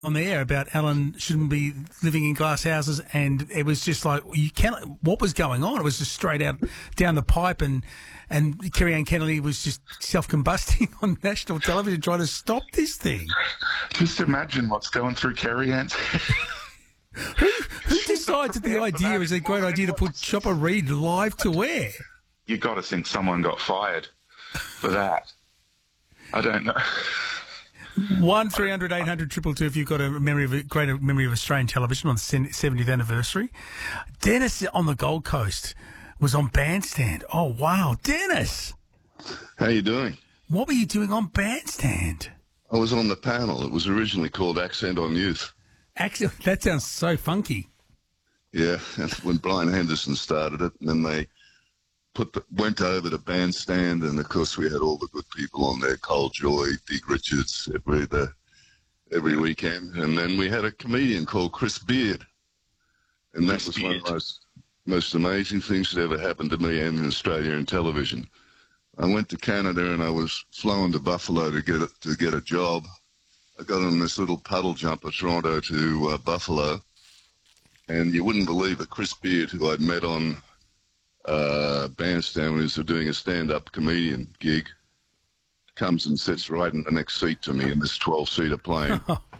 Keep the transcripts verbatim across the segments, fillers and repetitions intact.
on the air about Alan shouldn't be living in glass houses, and it was just like you cannot. What was going on? It was just straight out down the pipe, and and Kerry Ann Kennedy was just self-combusting on national television trying to stop this thing. Just imagine what's going through Kerry Ann's head. Who, who decides that the idea is a great idea to put Chopper Read live to air? You got to think someone got fired for that. I don't know. One three hundred eight hundred triple two if you've got a memory of a great memory of Australian television on the seventieth anniversary. Dennis on the Gold Coast was on Bandstand. Oh wow, Dennis! How you doing? What were you doing on Bandstand? I was on the panel. It was originally called Accent on Youth. Accent. That sounds so funky. Yeah, when Brian Henderson started it, and then they put the, went over to Bandstand, and of course we had all the good people on there, Cole Joy, Dig Richards, every the, every weekend, and then we had a comedian called Chris Beard, and that was one of the most, most amazing things that ever happened to me and in Australia in television. I went to Canada and I was flown to Buffalo to get a, to get a job. I got on this little puddle jumper, Toronto to uh, Buffalo, and you wouldn't believe it, Chris Beard, who I'd met on uh, Bandstand when he was doing a stand-up comedian gig, comes and sits right in the next seat to me in this twelve-seater plane.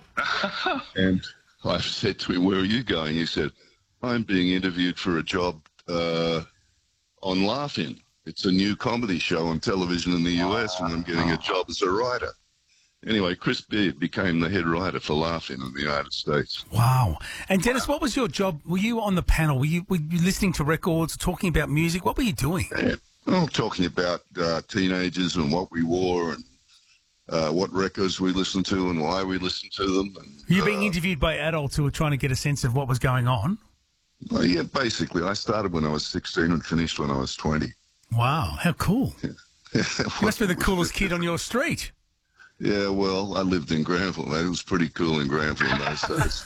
And I said to him, "Where are you going?" He said, "I'm being interviewed for a job uh, on Laugh-In. It's a new comedy show on television in the U S, and I'm getting a job as a writer." Anyway, Chris Beard became the head writer for Laugh-In in the United States. Wow. And Dennis, what was your job? Were you on the panel? Were you, were you listening to records, talking about music? What were you doing? Yeah, well, talking about uh, teenagers and what we wore and uh, what records we listened to and why we listened to them. And, You're being uh, interviewed by adults who were trying to get a sense of what was going on? Well, yeah, basically. I started when I was sixteen and finished when I was twenty. Wow, how cool. Yeah. You must be the coolest kid on your street. Yeah, well, I lived in Granville, mate. It was pretty cool in Granville in those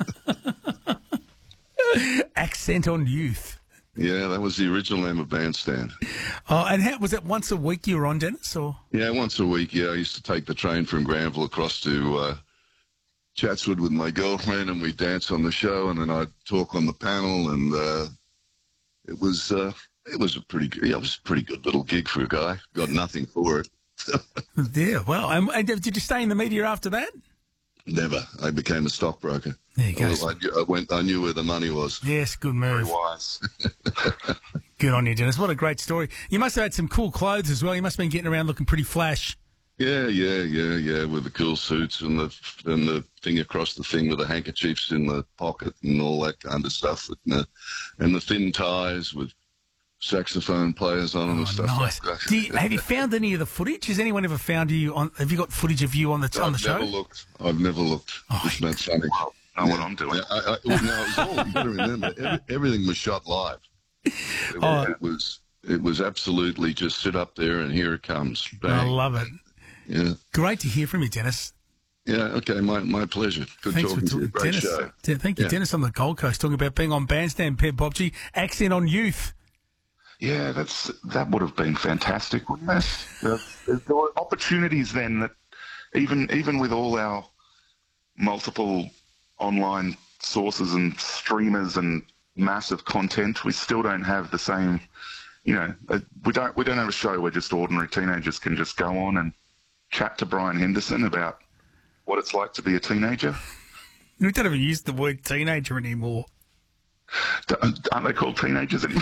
days. Accent on Youth. Yeah, that was the original name of Bandstand. Oh, and how, was it once a week you were on, Dennis? Or? Yeah, once a week, yeah. I used to take the train from Granville across to uh, Chatswood with my girlfriend, and we'd dance on the show, and then I'd talk on the panel, and uh, it was uh, it was a pretty yeah, it was a pretty good little gig for a guy. Got nothing for it. Yeah, well, and, and did you stay in the media after that? Never. I became a stockbroker. There you go. I, I went. I knew where the money was. Yes, good move. Very wise. Good on you, Dennis. What a great story. You must have had some cool clothes as well. You must have been getting around looking pretty flash. Yeah, yeah, yeah, yeah. With the cool suits and the and the thing across the thing with the handkerchiefs in the pocket and all that kind of stuff, and the, and the thin ties with saxophone players on them Oh, and stuff nice. like that. Do you, have you found any of the footage? Has anyone ever found you on? Have you got footage of you on the on the I've show? never looked. I've never looked. Oh, It's not funny. Well, know what I'm doing. Yeah, I, I, well, no, it was all, you got to remember, every, everything was shot live. It, Oh. it was it was absolutely just sit up there and here it comes. I Bang. love it. Yeah, Great to hear from you, Dennis. yeah. Okay, my my pleasure. Good Thanks for talking to you. talking, Great Dennis. show. De- Thank you, Yeah. Dennis, on the Gold Coast, talking about being on Bandstand, Peb Popchi, Accent on Youth. Yeah, that's that would have been fantastic, wouldn't it? There, there were opportunities then that even even with all our multiple online sources and streamers and massive content, we still don't have the same. You know, uh, we don't we don't have a show where just ordinary teenagers can just go on and chat to Brian Henderson about what it's like to be a teenager. We don't even use the word teenager anymore. Don't- Aren't they called teenagers anymore?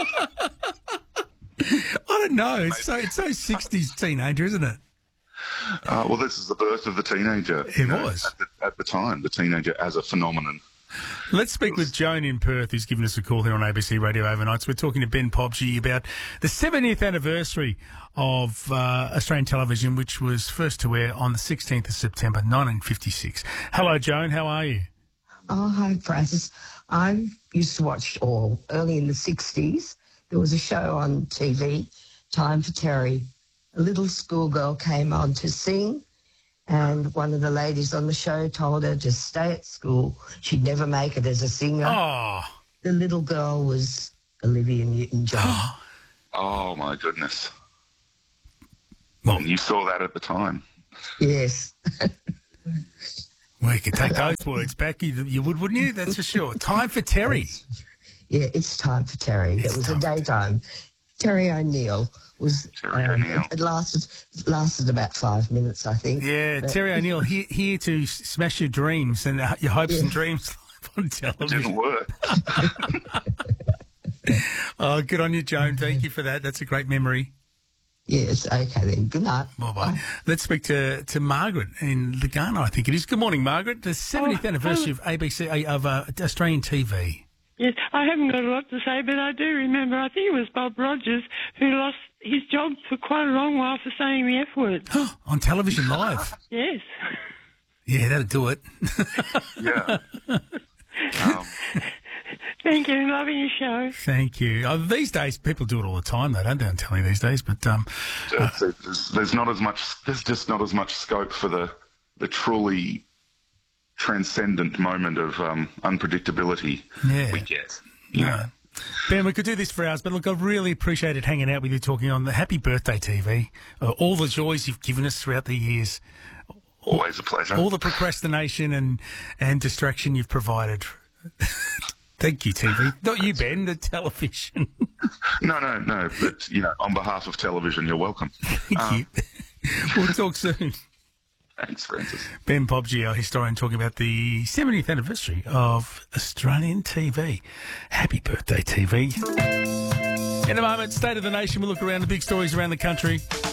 I don't know. It's so it's so sixties teenager, isn't it? Uh, well, this is the birth of the teenager. It you know, was. At the, at the time, the teenager as a phenomenon. Let's speak with Joan in Perth, who's given us a call here on A B C Radio Overnights. We're talking to Ben Popchi about the seventieth anniversary of uh, Australian television, which was first to air on the sixteenth of September, nineteen fifty-six. Hello, Joan. How are you? Oh, hi, Francis. I used to watch all early in the sixties. There was a show on T V, Time for Terry. A little schoolgirl came on to sing, and one of the ladies on the show told her to stay at school. She'd never make it as a singer. Oh, The little girl was Olivia Newton-John. Oh, my goodness. well, And you saw that at the time. Yes. Well, you could take those words back. You, you would, wouldn't you? That's for sure. Time for Terry. Yeah, it's time for Terry. It's it was a time for daytime. Terry O'Neill was. Terry um, O'Neill. It lasted lasted about five minutes, I think. Yeah, But- Terry O'Neill, here, here to smash your dreams and uh, your hopes and dreams on It television. didn't work. Oh, good on you, Joan. Thank you for that. That's a great memory. Yes. Okay then. Good night. Bye-bye. Let's speak to, to Margaret in Lugano, I think it is. Good morning, Margaret. The seventieth Oh, anniversary oh. of A B C, uh, of uh, Australian T V. Yes, I haven't got a lot to say, but I do remember, I think it was Bob Rogers who lost his job for quite a long while for saying the F word. On television live. Yes. Yeah, that'll do it. Yeah. Um, Thank you. Loving your show. Thank you. Uh, these days, people do it all the time, though, don't they, on telly these days? But um, It's- it's- there's not as much. There's just not as much scope for the the truly transcendent moment of um, unpredictability Yeah. we get. You know, no. Ben, we could do this for hours, but look, I've really appreciated hanging out with you, talking on the Happy Birthday T V, uh, all the joys you've given us throughout the years, always a pleasure. all the procrastination and, and distraction you've provided. Thank you, T V. Not you, Ben, the television. No, no, no. But you know, on behalf of television, you're welcome. Thank Um, you. We'll talk soon. Thanks, Francis. Ben Pobji, our historian, talking about the seventieth anniversary of Australian T V. Happy birthday, T V. In a moment, State of the Nation. We'll look around the big stories around the country.